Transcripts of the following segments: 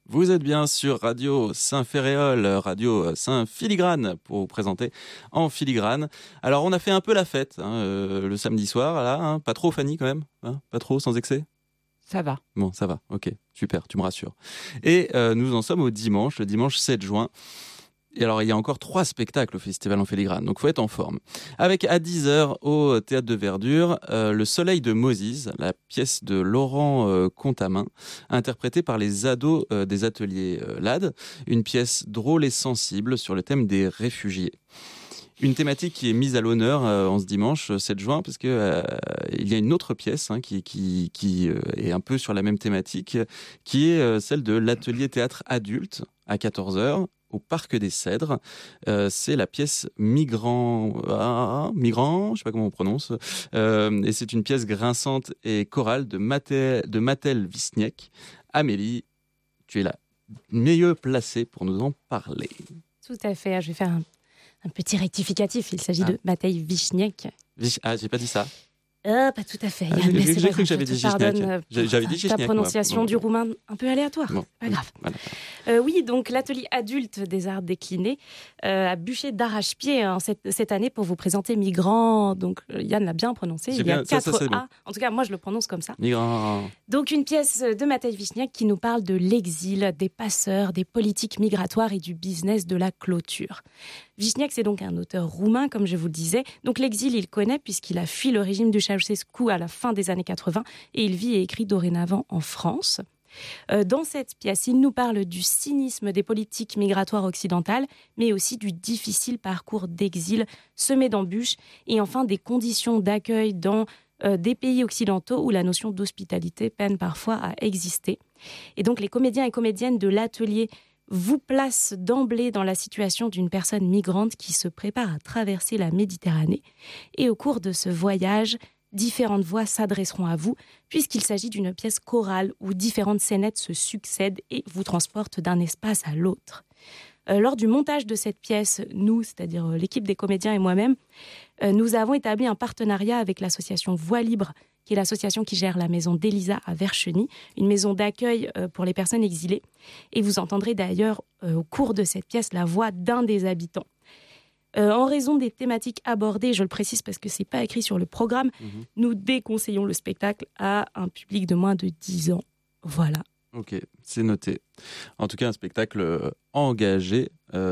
Vous êtes bien sur Radio Saint-Féréol, Radio Saint-Filigrane, pour vous présenter en filigrane. Alors, on a fait un peu la fête le samedi soir, là, pas trop Fanny quand même, pas trop, sans excès. Ça va. Bon, ça va, ok, super, tu me rassures. Et nous en sommes au dimanche, le dimanche 7 juin. Et alors, il y a encore 3 spectacles au Festival en Filigrane, donc il faut être en forme. Avec à 10h au Théâtre de Verdure, Le Soleil de Moses, la pièce de Laurent Contamin, interprétée par les ados des ateliers LAD, une pièce drôle et sensible sur le thème des réfugiés. Une thématique qui est mise à l'honneur en ce dimanche 7 juin, parce que il y a une autre pièce qui est un peu sur la même thématique, qui est celle de l'atelier théâtre adulte à 14h. Au Parc des Cèdres. C'est la pièce Migrant, je sais pas comment on prononce, et c'est une pièce grinçante et chorale de Mathel Wisniewski. Amélie, tu es la mieux placée pour nous en parler. Tout à fait, je vais faire un petit rectificatif, il s'agit de Mathel Wisniewski. J'ai pas dit ça. Pas tout à fait. J'ai cru que j'avais dit Wisniewski. J'avais dit ta prononciation du roumain un peu aléatoire. Bon, pas grave. Voilà. Oui, donc l'atelier adulte des arts déclinés a bûché d'arrache-pied cette année pour vous présenter Migrant. Donc Yann l'a bien prononcé. Il y a 4 A. Bon. En tout cas, moi je le prononce comme ça. Migrant. Donc une pièce de Mathel Wisniewski qui nous parle de l'exil, des passeurs, des politiques migratoires et du business de la clôture. Wisniewski, c'est donc un auteur roumain, comme je vous le disais. Donc l'exil, il connaît puisqu'il a fui le régime du Ceausescu à la fin des années 80 et il vit et écrit dorénavant en France. Dans cette pièce, il nous parle du cynisme des politiques migratoires occidentales, mais aussi du difficile parcours d'exil semé d'embûches et enfin des conditions d'accueil dans des pays occidentaux où la notion d'hospitalité peine parfois à exister. Et donc les comédiens et comédiennes de l'atelier vous place d'emblée dans la situation d'une personne migrante qui se prépare à traverser la Méditerranée. Et au cours de ce voyage, différentes voix s'adresseront à vous, puisqu'il s'agit d'une pièce chorale où différentes scénettes se succèdent et vous transportent d'un espace à l'autre. Lors du montage de cette pièce, nous, c'est-à-dire l'équipe des comédiens et moi-même, nous avons établi un partenariat avec l'association Voix Libre, qui est l'association qui gère la maison d'Elisa à Vercheny, une maison d'accueil pour les personnes exilées. Et vous entendrez d'ailleurs au cours de cette pièce la voix d'un des habitants. En raison des thématiques abordées, je le précise parce que ce n'est pas écrit sur le programme, nous déconseillons le spectacle à un public de moins de 10 ans. Voilà. Ok, c'est noté. En tout cas, un spectacle engagé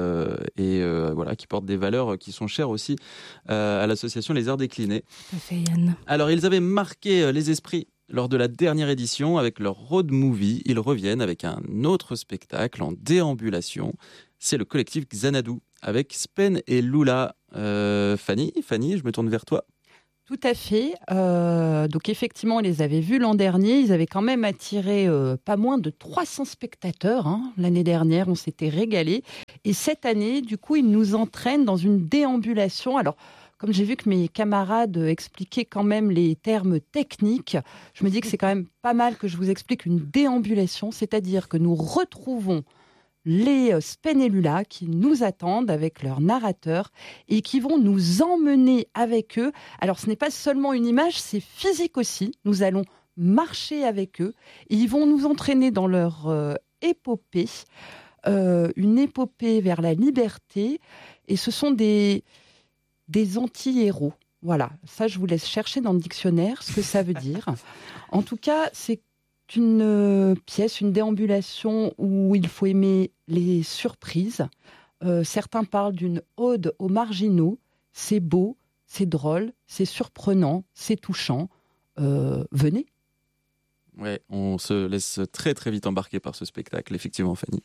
voilà, qui porte des valeurs qui sont chères aussi à l'association Les Arts Déclinés. Tout à fait, Yann. Alors, ils avaient marqué les esprits lors de la dernière édition avec leur road movie. Ils reviennent avec un autre spectacle en déambulation. C'est le collectif Xanadu avec Spen et Lula. Fanny, je me tourne vers toi. Tout à fait. Donc effectivement, on les avait vus l'an dernier. Ils avaient quand même attiré pas moins de 300 spectateurs. L'année dernière, on s'était régalé. Et cette année, du coup, ils nous entraînent dans une déambulation. Alors, comme j'ai vu que mes camarades expliquaient quand même les termes techniques, je me dis que c'est quand même pas mal que je vous explique une déambulation. C'est-à-dire que nous retrouvons les Spen et Lula qui nous attendent avec leur narrateur et qui vont nous emmener avec eux. Alors, ce n'est pas seulement une image, c'est physique aussi. Nous allons marcher avec eux et ils vont nous entraîner dans leur épopée, une épopée vers la liberté. Et ce sont des anti-héros. Voilà, ça, je vous laisse chercher dans le dictionnaire ce que ça veut dire. En tout cas, c'est une pièce, une déambulation où il faut aimer les surprises. Certains parlent d'une ode aux marginaux. C'est beau, c'est drôle, c'est surprenant, c'est touchant. Venez. Ouais, on se laisse très très vite embarquer par ce spectacle, effectivement, Fanny.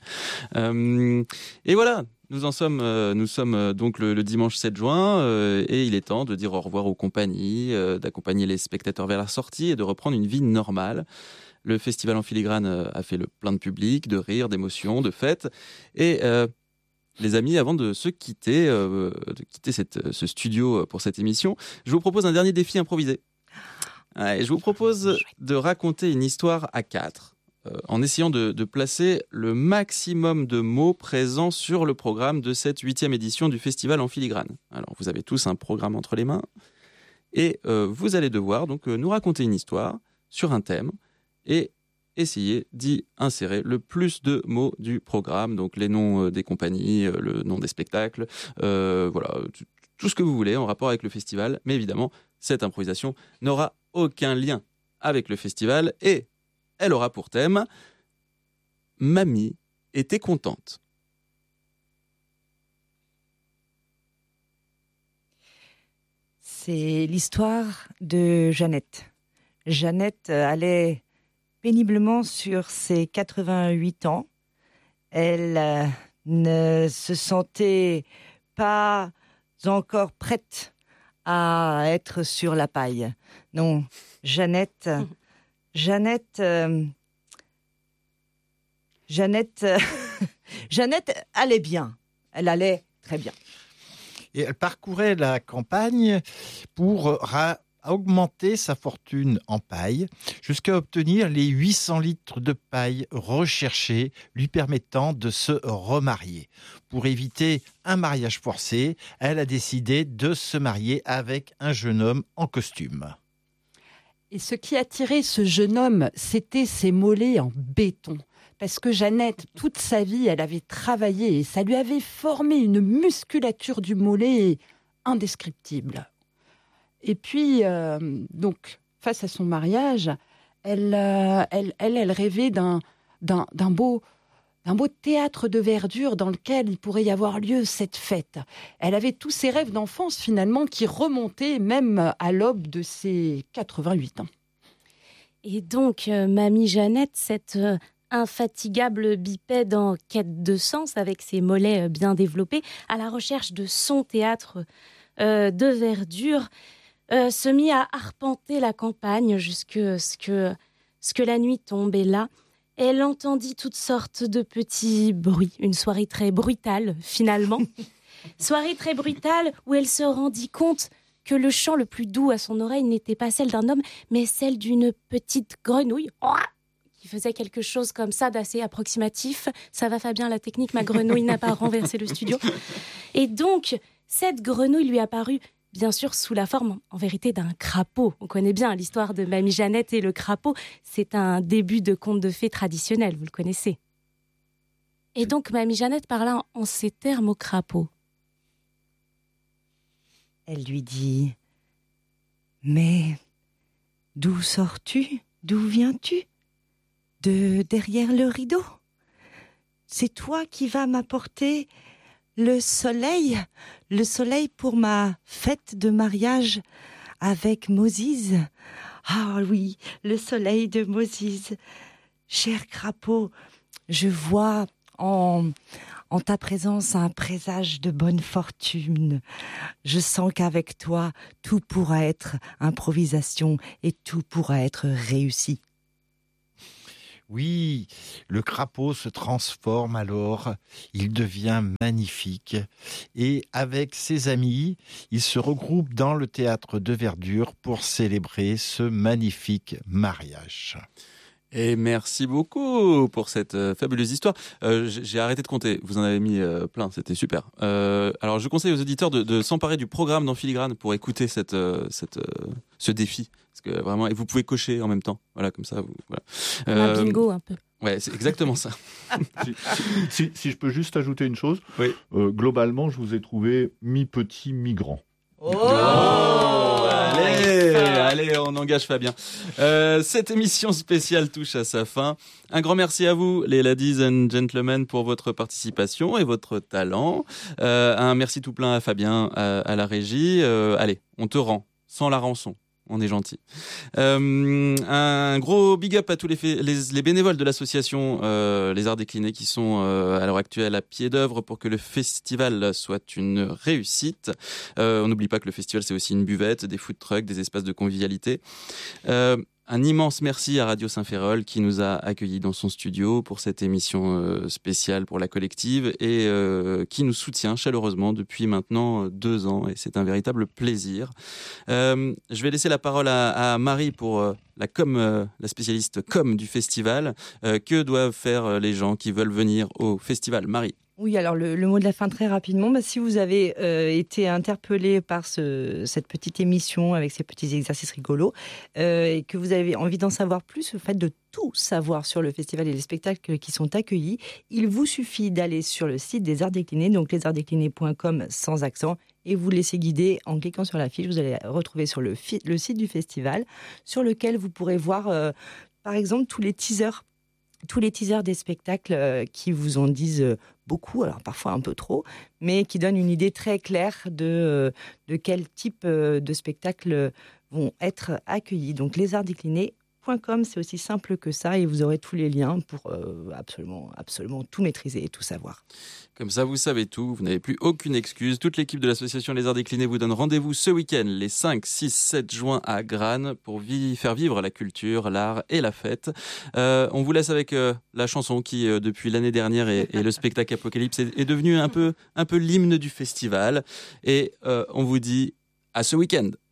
Et voilà, nous sommes donc le dimanche 7 juin et il est temps de dire au revoir aux compagnies, d'accompagner les spectateurs vers la sortie et de reprendre une vie normale. Le festival en filigrane a fait le plein de public, de rires, d'émotions, de fêtes. Et les amis, avant de se quitter, ce studio pour cette émission, je vous propose un dernier défi improvisé. Je vous propose de raconter une histoire à 4 en essayant de placer le maximum de mots présents sur le programme de cette 8e édition du festival en filigrane. Alors, vous avez tous un programme entre les mains et vous allez devoir donc nous raconter une histoire sur un thème. Et essayez d'y insérer le plus de mots du programme, donc les noms des compagnies, le nom des spectacles, voilà, tout ce que vous voulez en rapport avec le festival. Mais évidemment, cette improvisation n'aura aucun lien avec le festival et elle aura pour thème « Mamie était contente ». C'est l'histoire de Jeannette. Jeannette allait péniblement sur ses 88 ans. Elle ne se sentait pas encore prête à être sur la paille. Non, Jeannette allait bien. Elle allait très bien. Et elle parcourait la campagne pour augmenter sa fortune en paille jusqu'à obtenir les 800 litres de paille recherchés lui permettant de se remarier. Pour éviter un mariage forcé, elle a décidé de se marier avec un jeune homme en costume. Et ce qui attirait ce jeune homme, c'était ses mollets en béton. Parce que Jeannette, toute sa vie, elle avait travaillé et ça lui avait formé une musculature du mollet indescriptible. Et puis, donc, face à son mariage, elle rêvait d'un beau théâtre de verdure dans lequel il pourrait y avoir lieu cette fête. Elle avait tous ses rêves d'enfance, finalement, qui remontaient même à l'aube de ses 88 ans. Et donc, Mamie Jeannette, cette infatigable bipède en quête de sens, avec ses mollets bien développés, à la recherche de son théâtre de verdure, se mit à arpenter la campagne jusqu'à ce que la nuit tombe. Et là, elle entendit toutes sortes de petits bruits. Une soirée très brutale, finalement. Soirée très brutale où elle se rendit compte que le chant le plus doux à son oreille n'était pas celle d'un homme, mais celle d'une petite grenouille qui faisait quelque chose comme ça d'assez approximatif. Ça va, Fabien, la technique, ma grenouille n'a pas renversé le studio. Et donc, cette grenouille lui apparut, bien sûr, sous la forme, en vérité, d'un crapaud. On connaît bien l'histoire de Mamie Jeannette et le crapaud. C'est un début de conte de fées traditionnel, vous le connaissez. Et donc, Mamie Jeannette parla en ces termes au crapaud. Elle lui dit « Mais d'où sors-tu ? D'où viens-tu ? De derrière le rideau ? C'est toi qui vas m'apporter le soleil pour ma fête de mariage avec Moses. Ah oui, le soleil de Moses. Cher crapaud, je vois en ta présence un présage de bonne fortune. Je sens qu'avec toi, tout pourra être improvisation et tout pourra être réussi. » Oui, le crapaud se transforme alors, il devient magnifique et avec ses amis, il se regroupe dans le théâtre de verdure pour célébrer ce magnifique mariage. Et merci beaucoup pour cette fabuleuse histoire. J'ai arrêté de compter, vous en avez mis plein, c'était super. Alors je conseille aux auditeurs de s'emparer du programme dans Filigrane pour écouter ce défi. Parce que vraiment, et vous pouvez cocher en même temps. Voilà, comme ça. Voilà. Un bingo un peu. Ouais, c'est exactement ça. Si je peux juste ajouter une chose, oui. Globalement, je vous ai trouvé mi-petit, mi-grand. Allez, on engage Fabien. Cette émission spéciale touche à sa fin. Un grand merci à vous, les ladies and gentlemen, pour votre participation et votre talent. Un merci tout plein à Fabien, à la régie. Allez, on te rend, sans la rançon. On est gentil. Un gros big up à tous les bénévoles de l'association Les Arts Déclinés qui sont à l'heure actuelle à pied d'œuvre pour que le festival soit une réussite. On n'oublie pas que le festival, c'est aussi une buvette, des food trucks, des espaces de convivialité. Un immense merci à Radio Saint-Ferrol qui nous a accueillis dans son studio pour cette émission spéciale pour la collective et qui nous soutient chaleureusement depuis maintenant 2 ans et c'est un véritable plaisir. Je vais laisser la parole à Marie pour la spécialiste com du festival. Que doivent faire les gens qui veulent venir au festival, Marie ? Oui, alors le mot de la fin très rapidement. Si vous avez été interpellé par cette petite émission avec ces petits exercices rigolos et que vous avez envie d'en savoir plus, le fait de tout savoir sur le festival et les spectacles qui sont accueillis, il vous suffit d'aller sur le site des Arts Déclinés, donc lesartsdéclinés.com sans accent, et vous laissez guider en cliquant sur la fiche. Vous allez retrouver sur le site du festival, sur lequel vous pourrez voir, par exemple, tous les teasers des spectacles qui vous en disent beaucoup, alors parfois un peu trop, mais qui donnent une idée très claire de quel type de spectacles vont être accueillis. Donc lesartsdéclinés.com, c'est aussi simple que ça, et vous aurez tous les liens pour absolument tout maîtriser et tout savoir. Comme ça, vous savez tout, vous n'avez plus aucune excuse. Toute l'équipe de l'association Les Arts Déclinés vous donne rendez-vous ce week-end, les 5, 6, 7 juin à Grane, pour faire vivre la culture, l'art et la fête. On vous laisse avec la chanson qui, depuis l'année dernière, et le spectacle Apocalypse est devenu un peu l'hymne du festival. Et on vous dit à ce week-end.